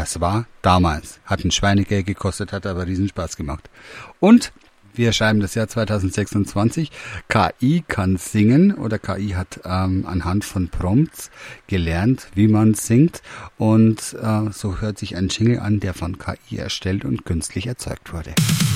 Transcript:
Das war damals. Hat ein Schweinegeld gekostet, hat aber riesen Spaß gemacht. Und wir schreiben das Jahr 2026. KI kann singen oder KI hat anhand von Prompts gelernt, wie man singt. Und so hört sich ein Jingle an, der von KI erstellt und künstlich erzeugt wurde.